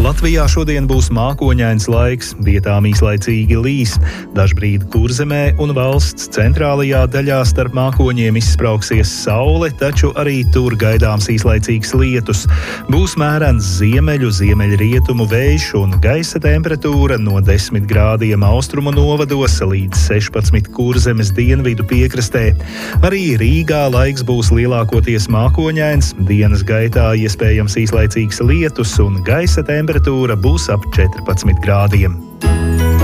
Latvijā šodien būs mākoņains laiks, vietām īslaicīgi līs. Dažbrīd Kurzemē un valsts centrālajā daļā starp mākoņiem izsprauksies saule, taču arī tur gaidāms īslaicīgs lietus. Būs mērens ziemeļrietumu vējš un gaisa temperatūra no 10 grādiem austrumu novados līdz 16 Kurzemes dienvidu piekrastē. Arī Rīgā laiks būs lielākoties mākoņains, dienas gaitā iespējams īslaicīgs lietus un gaisa temperatūra būs ap 14 grādiem.